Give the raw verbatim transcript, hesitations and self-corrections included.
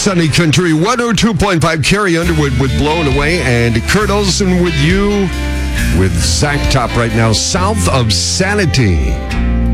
Sunny Country one oh two point five. Carrie Underwood with Blown Away, and Kurt Olson with you with Zach Top right now, South of Sanity.